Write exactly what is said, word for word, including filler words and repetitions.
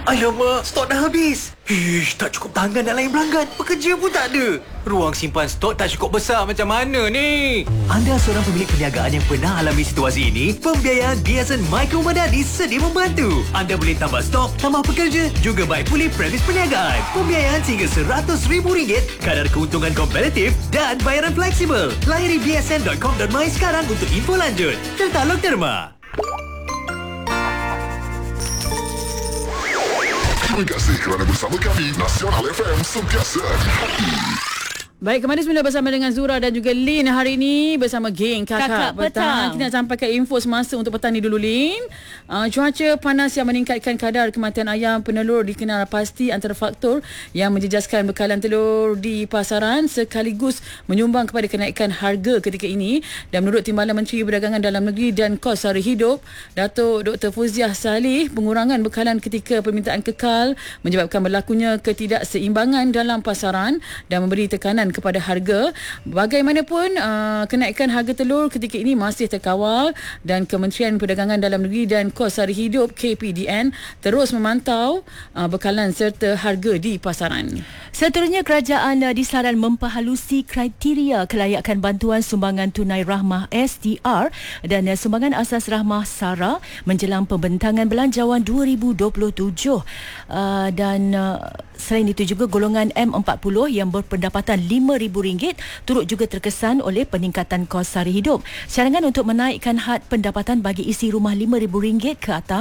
Alamak, stok dah habis. Ish, tak cukup tangan nak layan pelanggan. Pekerja pun tak ada. Ruang simpan stok tak cukup besar macam mana ni? Anda seorang pemilik perniagaan yang pernah alami situasi ini? Pembiayaan Biasan Micro Madani sedia membantu. Anda boleh tambah stok, tambah pekerja, juga baik pulih premis perniagaan. Pembiayaan sehingga seratus ribu ringgit, kadar keuntungan kompetitif dan bayaran fleksibel. Layari b s n dot com dot my sekarang untuk info lanjut. Tertaluk Derma. Terima kasih kerana bersama kami. Nasional F M sentiasa di hati. Baik, kembali semula bersama dengan Zura dan juga Lin hari ini bersama geng Kakak, Kakak Petang. Petang. Kita nak sampaikan info semasa untuk petang ni dulu, Lin. Uh, cuaca panas yang meningkatkan kadar kematian ayam penelur dikenal pasti antara faktor yang menjejaskan bekalan telur di pasaran sekaligus menyumbang kepada kenaikan harga ketika ini. Dan menurut Timbalan Menteri Perdagangan Dalam Negeri dan Kos Sara Hidup, Datuk Doktor Fuziah Salih, pengurangan bekalan ketika permintaan kekal menyebabkan berlakunya ketidakseimbangan dalam pasaran dan memberi tekanan kepada harga. Bagaimanapun uh, kenaikan harga telur ketika ini masih terkawal dan Kementerian Perdagangan Dalam Negeri dan Kos Sara Hidup K P D N terus memantau uh, bekalan serta harga di pasaran. Seterusnya, kerajaan uh, disaran memperhalusi kriteria kelayakan bantuan sumbangan tunai rahmah S T R dan uh, sumbangan asas rahmah SARA menjelang pembentangan belanjawan dua ribu dua puluh tujuh. Uh, dan uh, selain itu juga golongan M empat puluh yang berpendapatan lima ribu ringgit turut juga terkesan oleh peningkatan kos sara hidup. Cadangan untuk menaikkan had pendapatan bagi isi rumah lima ribu ringgit ke atas